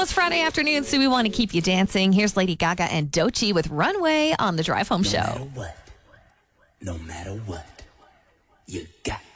it's Friday afternoon, so we want to keep you dancing. Here's Lady Gaga and Doechii with Runway on the Drive Home Show. No matter what, you